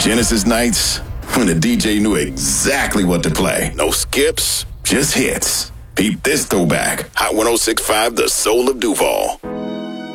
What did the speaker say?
Genesis nights, when the DJ knew exactly what to play. No skips, just hits. Peep this throwback. Hot 106.5, the soul of Duval.